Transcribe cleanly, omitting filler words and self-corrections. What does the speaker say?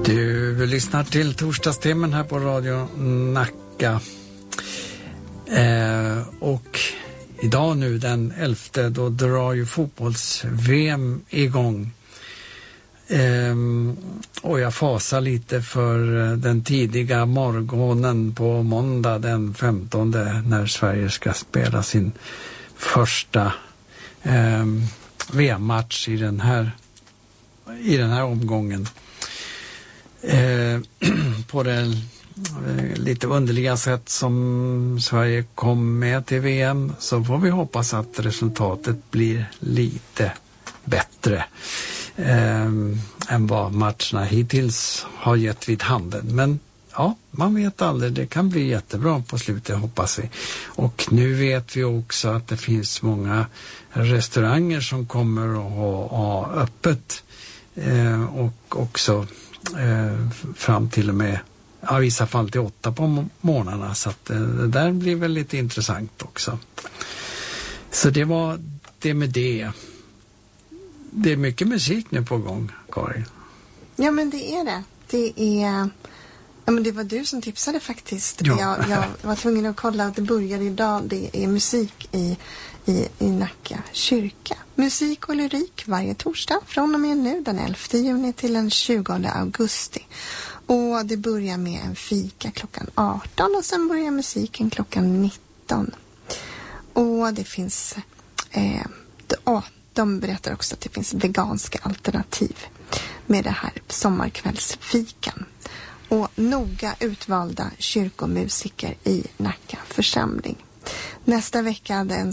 Du lyssnar till torsdagstimmen här på Radio Nacka. Och idag nu den 11, då drar ju fotbolls-VM igång. Och jag fasar lite för den tidiga morgonen på måndag den 15, när Sverige ska spela sin första VM-match i den här omgången. På det lite underliga sätt som Sverige kom med till VM, så får vi hoppas att resultatet blir lite bättre än vad matcherna hittills har gett vid handen. Men ja, man vet aldrig, det kan bli jättebra på slutet, hoppas vi. Och nu vet vi också att det finns många restauranger som kommer att ha öppet och också fram till och med, i vissa fall till 8 på morgnarna, så att det där blir väl lite intressant också. Så det var det med det. Det är mycket musik nu på gång, Karin. Ja, men det är det. Det var du som tipsade faktiskt. Ja. Jag var tvungen att kolla att det började idag. Det är musik i Nacka kyrka. Musik och lyrik varje torsdag från och med nu den 11 juni till den 20 augusti. Och det börjar med en fika klockan 18 och sen börjar musiken klockan 19. Och det finns de berättar också att det finns veganska alternativ med det här sommarkvällsfikan. Och noga utvalda kyrkomusiker i Nacka församling. Nästa vecka den